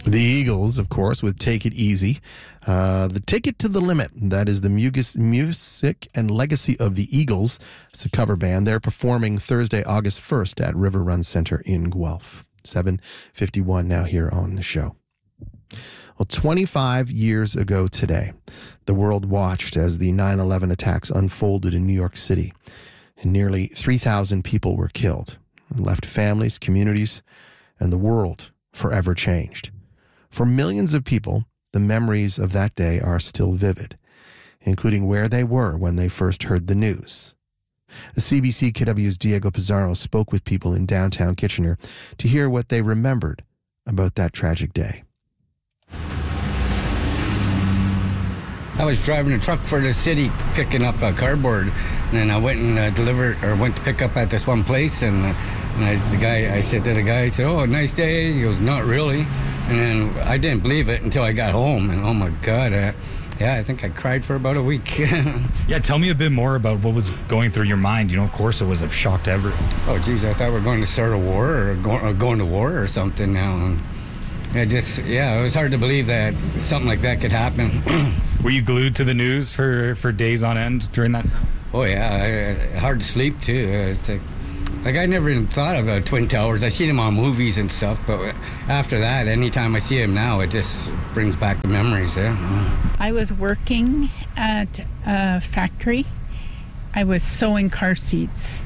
The Eagles, of course, with Take It Easy. The Take It to the Limit, that is the music and legacy of the Eagles. It's a cover band. They're performing Thursday, August 1st at River Run Center in Guelph. 7:51 now here on the show. Well, 25 years ago today, the world watched as the 9/11 attacks unfolded in New York City, and nearly 3,000 people were killed, and left families, communities, and the world forever changed. For millions of people, the memories of that day are still vivid, including where they were when they first heard the news. CBC KW's Diego Pizarro spoke with people in downtown Kitchener to hear what they remembered about that tragic day. I was driving a truck for the city, picking up a cardboard, and then I went and went to pick up at this one place, and I said to the guy, I said, "Oh, nice day." He goes, "Not really." And then I didn't believe it until I got home, and oh my God, I think I cried for about a week. Yeah, tell me a bit more about what was going through your mind. You know, of course, it was a shock to everyone. Oh, geez, I thought we were going to start a war or going to war or something now. It was hard to believe that something like that could happen. Were you glued to the news for days on end during that time? Oh, yeah, hard to sleep, too. It's like I never even thought about Twin Towers. I seen them on movies and stuff, but after that, anytime I see them now, it just brings back the memories there. I was working at a factory. I was sewing car seats,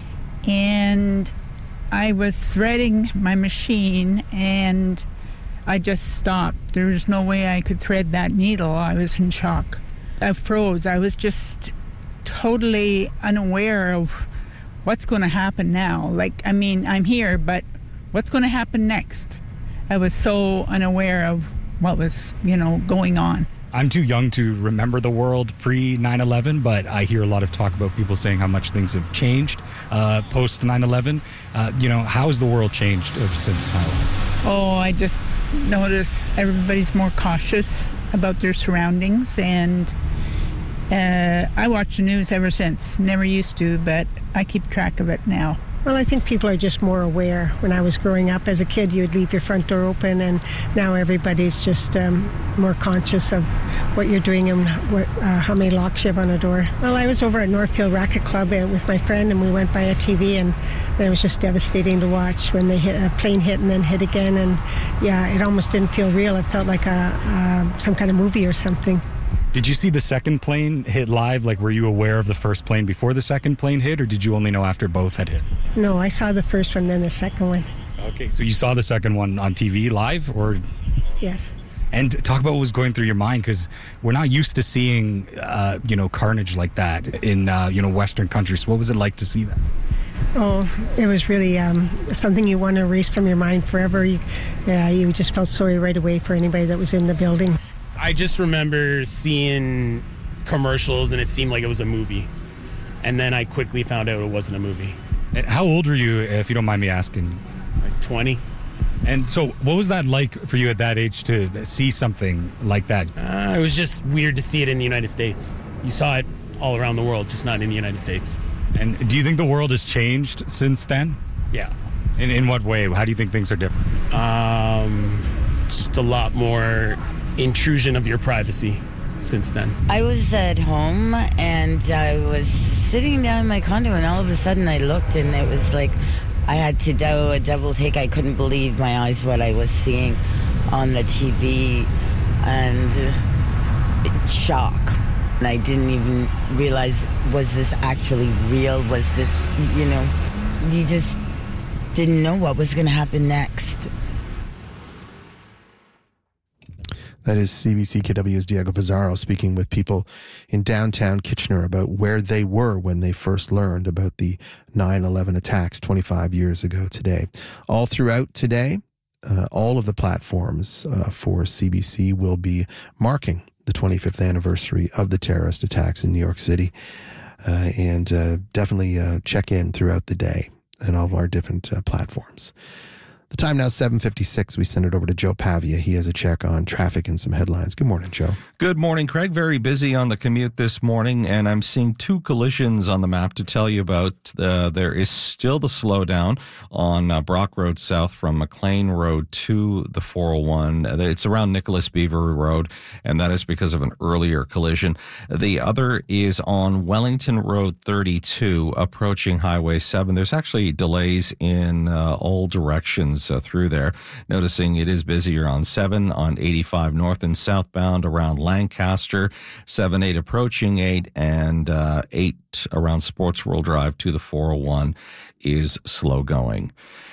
and I was threading my machine, and I just stopped. There was no way I could thread that needle. I was in shock. I froze. I was just totally unaware of what's going to happen now. I'm here, but what's going to happen next? I was so unaware of what was, going on. I'm too young to remember the world pre-9/11, but I hear a lot of talk about people saying how much things have changed post 9/11. How has the world changed since 9/11? Oh, I just notice everybody's more cautious about their surroundings, and I watch the news ever since. Never used to, but I keep track of it now. Well, I think people are just more aware. When I was growing up as a kid, you'd leave your front door open, and now everybody's just more conscious of what you're doing and how many locks you have on a door. Well, I was over at Northfield Racket Club with my friend, and we went by a TV, and it was just devastating to watch when they hit a plane hit and then hit again. And yeah, it almost didn't feel real. It felt like some kind of movie or something. Did you see the second plane hit live? Were you aware of the first plane before the second plane hit, or did you only know after both had hit? No, I saw the first one, then the second one. Okay, so you saw the second one on TV live, or? Yes. And talk about what was going through your mind, because we're not used to seeing, carnage like that in, Western countries. What was it like to see that? Oh, it was really something you want to erase from your mind forever. You just felt sorry right away for anybody that was in the building. I just remember seeing commercials, and it seemed like it was a movie. And then I quickly found out it wasn't a movie. And how old were you, if you don't mind me asking? 20. And so what was that like for you at that age to see something like that? It was just weird to see it in the United States. You saw it all around the world, just not in the United States. And do you think the world has changed since then? Yeah. In what way? How do you think things are different? Just a lot more intrusion of your privacy since then. I was at home, and I was sitting down in my condo, and all of a sudden I looked, and it was like I had to do a double take. I couldn't believe my eyes what I was seeing on the TV, and shock. And I didn't even realize, was this actually real? Was this, you just didn't know what was going to happen next. That is CBC KW's Diego Pizarro speaking with people in downtown Kitchener about where they were when they first learned about the 9/11 attacks 25 years ago today. All throughout today, all of the platforms for CBC will be marking the 25th anniversary of the terrorist attacks in New York City. And definitely check in throughout the day on all of our different platforms. The time now 7:56. We send it over to Joe Pavia. He has a check on traffic and some headlines. Good morning, Joe. Good morning, Craig. Very busy on the commute this morning, and I'm seeing 2 collisions on the map to tell you about. There is still the slowdown on Brock Road South from McLean Road to the 401. It's around Nicholas Beaver Road, and that is because of an earlier collision. The other is on Wellington Road 32, approaching Highway 7. There's actually delays in all directions through there. Noticing it is busier on 7, on 85 north and southbound around Lancaster, 7-8 approaching 8, and 8 around Sports World Drive to the 401 is slow going.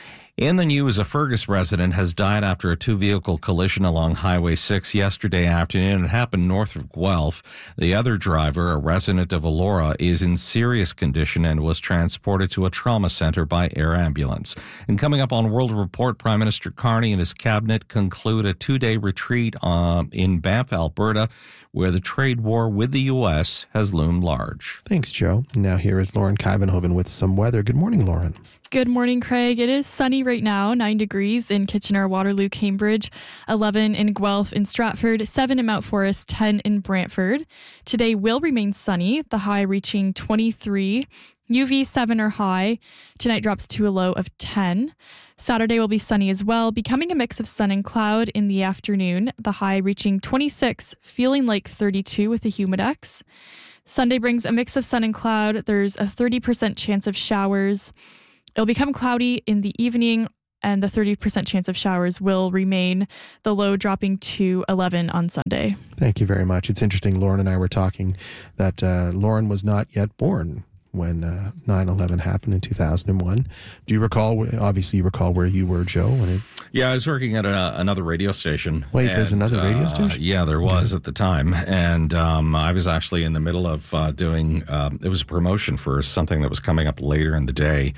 In the news, a Fergus resident has died after a 2-vehicle collision along Highway 6 yesterday afternoon. It happened north of Guelph. The other driver, a resident of Elora, is in serious condition and was transported to a trauma center by air ambulance. And coming up on World Report, Prime Minister Carney and his cabinet conclude a 2-day retreat in Banff, Alberta, where the trade war with the U.S. has loomed large. Thanks, Joe. Now here is Lauren Kuyvenhoven with some weather. Good morning, Lauren. Good morning, Craig. It is sunny right now, 9 degrees in Kitchener, Waterloo, Cambridge, 11 in Guelph and Stratford, 7 in Mount Forest, 10 in Brantford. Today will remain sunny, the high reaching 23. UV 7 or high. Tonight drops to a low of 10. Saturday will be sunny as well, becoming a mix of sun and cloud in the afternoon, the high reaching 26, feeling like 32 with a humidex. Sunday brings a mix of sun and cloud. There's a 30% chance of showers. It'll become cloudy in the evening, and the 30% chance of showers will remain, the low dropping to 11 on Sunday. Thank you very much. It's interesting, Lauren and I were talking that Lauren was not yet born when 9/11 happened in 2001. Do you recall, obviously you recall where you were, Joe? Yeah, I was working at another radio station. Wait, there's another radio station? Yeah, there was at the time. And I was actually in the middle of doing, it was a promotion for something that was coming up later in the day.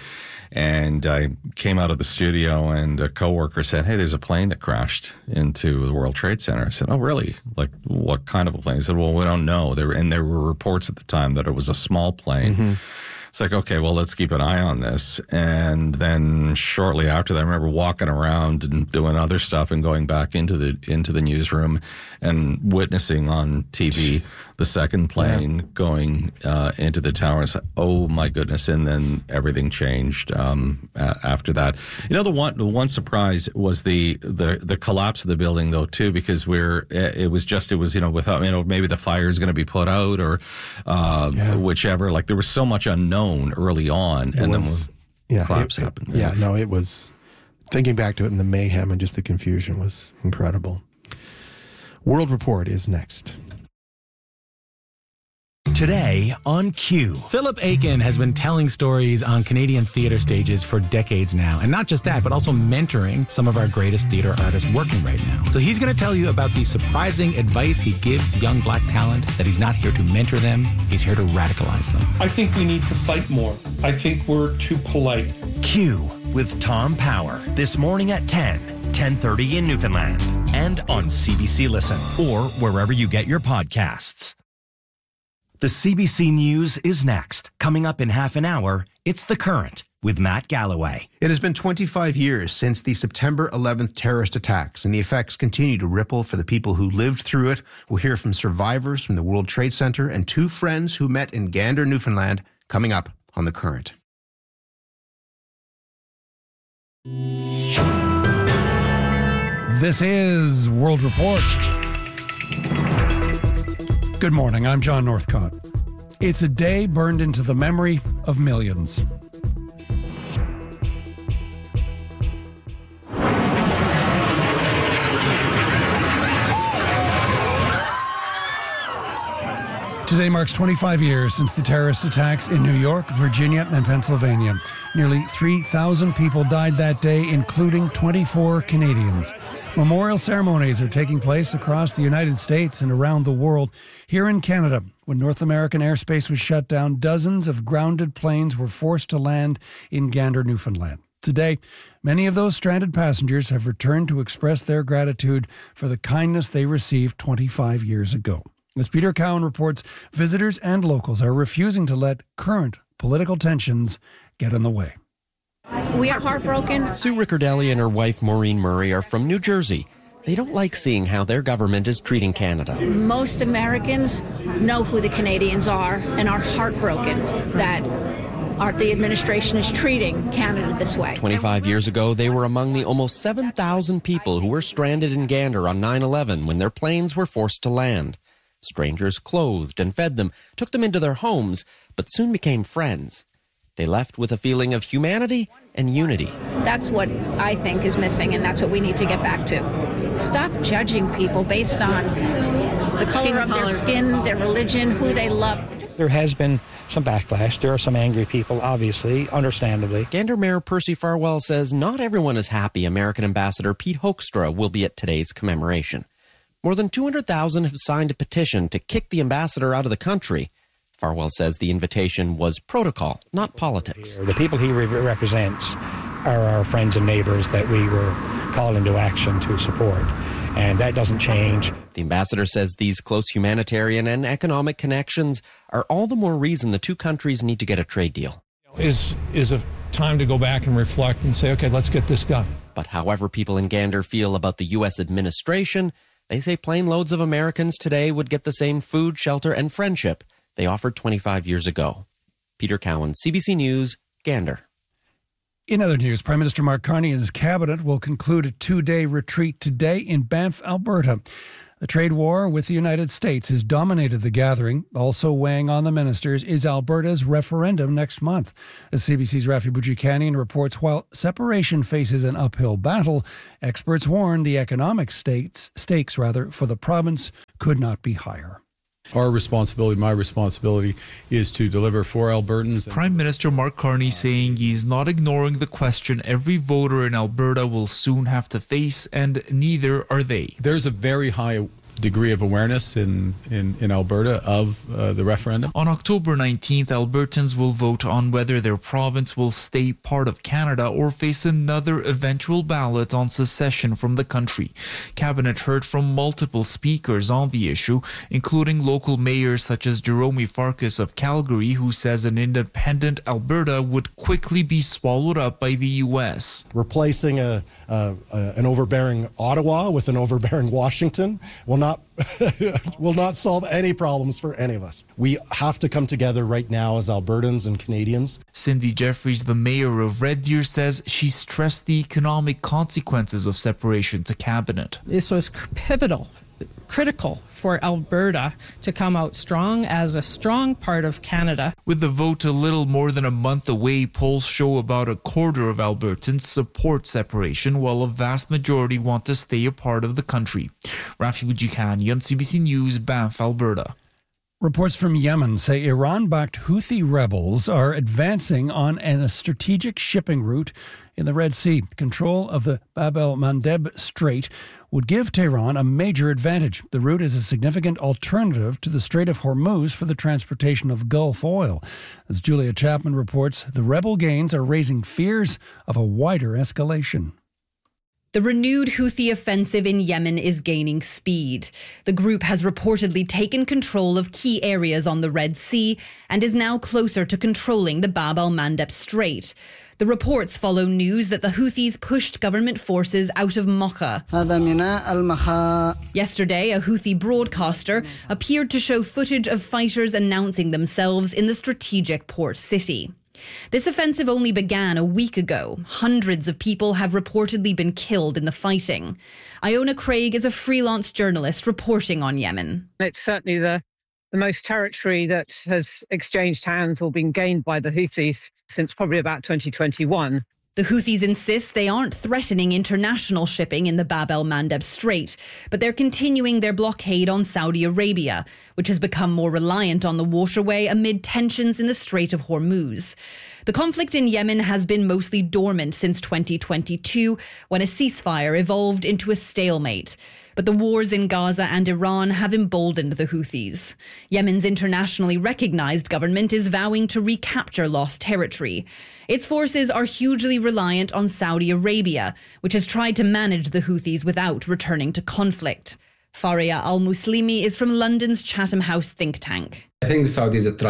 And I came out of the studio and a coworker said, "Hey, there's a plane that crashed into the World Trade Center." I said, "Oh, really? Like, what kind of a plane?" He said, "Well, we don't know." There were reports at the time that it was a small plane. Mm-hmm. It's like, okay, well, let's keep an eye on this. And then shortly after that, I remember walking around and doing other stuff and going back into the newsroom and witnessing on TV the second plane going into the tower. It's like, oh my goodness! And then everything changed after that. You know, the one surprise was the collapse of the building, though, too, because it was without maybe the fire is going to be put out or whichever. Like there was so much unknown early on, and then collapse happened. Yeah, no, it was. Thinking back to it, and the mayhem and just the confusion was incredible. World Report is next. Today on Q. Philip Aiken has been telling stories on Canadian theatre stages for decades now. And not just that, but also mentoring some of our greatest theatre artists working right now. So he's going to tell you about the surprising advice he gives young black talent, that he's not here to mentor them, he's here to radicalize them. I think we need to fight more. I think we're too polite. Q with Tom Power. This morning at 10:30 in Newfoundland. And on CBC Listen or wherever you get your podcasts. The CBC News is next. Coming up in half an hour, it's The Current with Matt Galloway. It has been 25 years since the September 11th terrorist attacks, and the effects continue to ripple for the people who lived through it. We'll hear from survivors from the World Trade Center and 2 friends who met in Gander, Newfoundland, coming up on The Current. This is World Report. Good morning, I'm John Northcott. It's a day burned into the memory of millions. Today marks 25 years since the terrorist attacks in New York, Virginia, and Pennsylvania. Nearly 3,000 people died that day, including 24 Canadians. Memorial ceremonies are taking place across the United States and around the world. Here in Canada, when North American airspace was shut down, dozens of grounded planes were forced to land in Gander, Newfoundland. Today, many of those stranded passengers have returned to express their gratitude for the kindness they received 25 years ago. As Peter Cowan reports, visitors and locals are refusing to let current political tensions get in the way. We are heartbroken. Sue Riccardelli and her wife Maureen Murray are from New Jersey. They don't like seeing how their government is treating Canada. Most Americans know who the Canadians are and are heartbroken that the administration is treating Canada this way. 25 years ago, they were among the almost 7,000 people who were stranded in Gander on 9/11 when their planes were forced to land. Strangers clothed and fed them, took them into their homes, but soon became friends. They left with a feeling of humanity and unity. That's what I think is missing, and that's what we need to get back to. Stop judging people based on the color of their skin, their religion, who they love. There has been some backlash. There are some angry people, obviously, understandably. Gander Mayor Percy Farwell says not everyone is happy American Ambassador Pete Hoekstra will be at today's commemoration. More than 200,000 have signed a petition to kick the ambassador out of the country. Farwell says the invitation was protocol, not politics. The people he represents are our friends and neighbors that we were called into action to support, and that doesn't change. The ambassador says these close humanitarian and economic connections are all the more reason the two countries need to get a trade deal. Is a time to go back and reflect and say, okay, let's get this done. But however people in Gander feel about the U.S. administration, they say plane loads of Americans today would get the same food, shelter, and friendship they offered 25 years ago. Peter Cowan, CBC News, Gander. In other news, Prime Minister Mark Carney and his cabinet will conclude a 2-day retreat today in Banff, Alberta. The trade war with the United States has dominated the gathering. Also weighing on the ministers is Alberta's referendum next month. As CBC's Rafi Boudjikanian reports, while separation faces an uphill battle, experts warn the economic stakes for the province could not be higher. Our responsibility, my responsibility, is to deliver for Albertans. Prime Minister Mark Carney saying he's not ignoring the question every voter in Alberta will soon have to face, and neither are they. There's a very high degree of awareness in Alberta of the referendum. On October 19th, Albertans will vote on whether their province will stay part of Canada or face another eventual ballot on secession from the country. Cabinet heard from multiple speakers on the issue, including local mayors such as Jerome Farkas of Calgary, who says an independent Alberta would quickly be swallowed up by the U.S. Replacing an overbearing Ottawa with an overbearing Washington will not solve any problems for any of us. We have to come together right now as Albertans and Canadians. Cindy Jeffries, the mayor of Red Deer, says she stressed the economic consequences of separation to cabinet. This was pivotal, critical for Alberta to come out strong as a strong part of Canada. With the vote a little more than a month away, polls show about a quarter of Albertans support separation, while a vast majority want to stay a part of the country. Rafi Boudjikanian, CBC News, Banff, Alberta. Reports from Yemen say Iran-backed Houthi rebels are advancing on a strategic shipping route in the Red Sea. Control of the Bab el-Mandeb Strait would give Tehran a major advantage. The route is a significant alternative to the Strait of Hormuz for the transportation of Gulf oil. As Julia Chapman reports, the rebel gains are raising fears of a wider escalation. The renewed Houthi offensive in Yemen is gaining speed. The group has reportedly taken control of key areas on the Red Sea and is now closer to controlling the Bab el-Mandeb Strait. The reports follow news that the Houthis pushed government forces out of Mocha. Yesterday, a Houthi broadcaster appeared to show footage of fighters announcing themselves in the strategic port city. This offensive only began a week ago. Hundreds of people have reportedly been killed in the fighting. Iona Craig is a freelance journalist reporting on Yemen. It's certainly the most territory that has exchanged hands or been gained by the Houthis since probably about 2021. The Houthis insist they aren't threatening international shipping in the Bab el-Mandeb Strait, but they're continuing their blockade on Saudi Arabia, which has become more reliant on the waterway amid tensions in the Strait of Hormuz. The conflict in Yemen has been mostly dormant since 2022, when a ceasefire evolved into a stalemate. But the wars in Gaza and Iran have emboldened the Houthis. Yemen's internationally recognized government is vowing to recapture lost territory. Its forces are hugely reliant on Saudi Arabia, which has tried to manage the Houthis without returning to conflict. Faria al-Muslimi is from London's Chatham House think tank. I think the Saudis have tried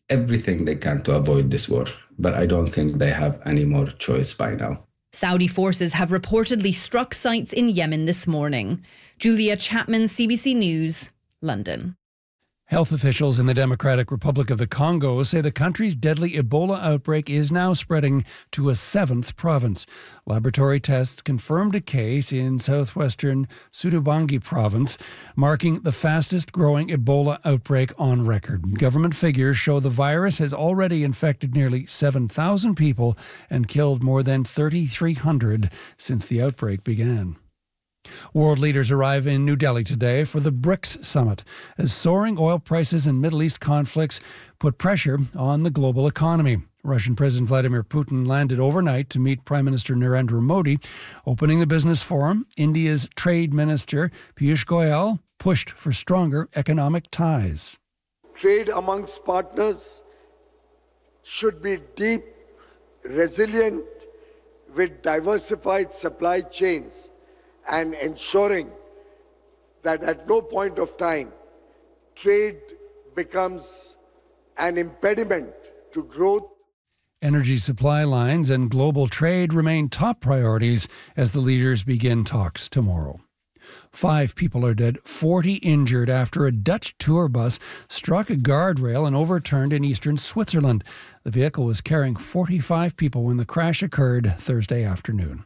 everything they can to avoid this war. But I don't think they have any more choice by now. Saudi forces have reportedly struck sites in Yemen this morning. Julia Chapman, CBC News, London. Health officials in the Democratic Republic of the Congo say the country's deadly Ebola outbreak is now spreading to a 7th province. Laboratory tests confirmed a case in southwestern Sud-Ubangi province, marking the fastest growing Ebola outbreak on record. Government figures show the virus has already infected nearly 7,000 people and killed more than 3,300 since the outbreak began. World leaders arrive in New Delhi today for the BRICS summit as soaring oil prices and Middle East conflicts put pressure on the global economy. Russian President Vladimir Putin landed overnight to meet Prime Minister Narendra Modi. Opening the business forum, India's Trade Minister Piyush Goyal pushed for stronger economic ties. Trade amongst partners should be deep, resilient, with diversified supply chains, and ensuring that at no point of time trade becomes an impediment to growth. Energy supply lines and global trade remain top priorities as the leaders begin talks tomorrow. 5 people are dead, 40 injured after a Dutch tour bus struck a guardrail and overturned in eastern Switzerland. The vehicle was carrying 45 people when the crash occurred Thursday afternoon.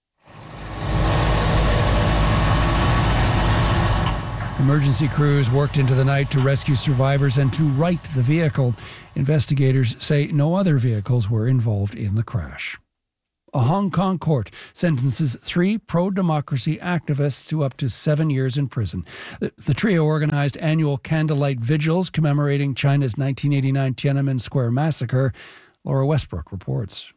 Emergency crews worked into the night to rescue survivors and to right the vehicle. Investigators say no other vehicles were involved in the crash. A Hong Kong court sentences 3 pro-democracy activists to up to 7 years in prison. The trio organized annual candlelight vigils commemorating China's 1989 Tiananmen Square massacre. Laura Westbrook reports.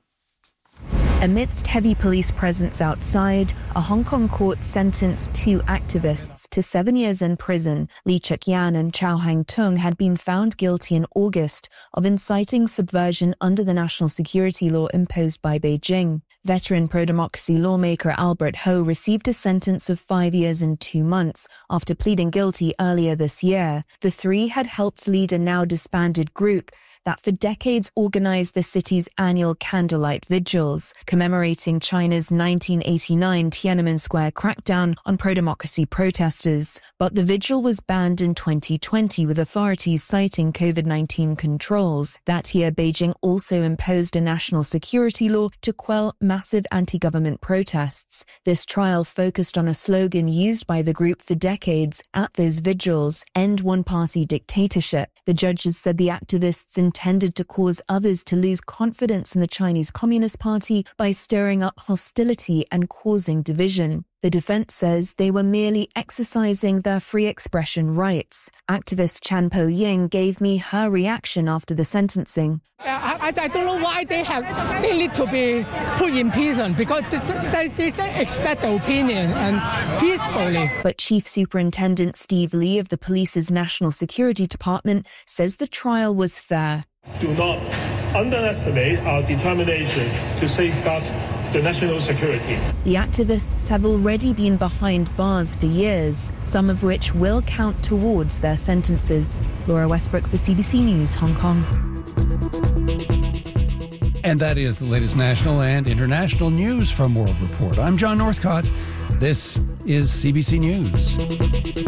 Amidst heavy police presence outside, a Hong Kong court sentenced 2 activists to 7 years in prison. Lee Chuk-yan and Chow Hang-tung had been found guilty in August of inciting subversion under the national security law imposed by Beijing. Veteran pro-democracy lawmaker Albert Ho received a sentence of 5 years and 2 months after pleading guilty earlier this year. The 3 had helped lead a now disbanded group that for decades organized the city's annual candlelight vigils, commemorating China's 1989 Tiananmen Square crackdown on pro-democracy protesters. But the vigil was banned in 2020, with authorities citing COVID-19 controls. That year, Beijing also imposed a national security law to quell massive anti-government protests. This trial focused on a slogan used by the group for decades at those vigils: end one-party dictatorship. The judges said the activists intended to cause others to lose confidence in the Chinese Communist Party by stirring up hostility and causing division. The defense says they were merely exercising their free expression rights. Activist Chan Po-ying gave me her reaction after the sentencing. I don't know why they need to be put in prison, because they expect the opinion and peacefully. But Chief Superintendent Steve Lee of the police's National Security Department says the trial was fair. Do not underestimate our determination to safeguard the national security. The activists have already been behind bars for years, some of which will count towards their sentences. Laura Westbrook for CBC News, Hong Kong. And that is the latest national and international news from World Report. I'm John Northcott. This is CBC News.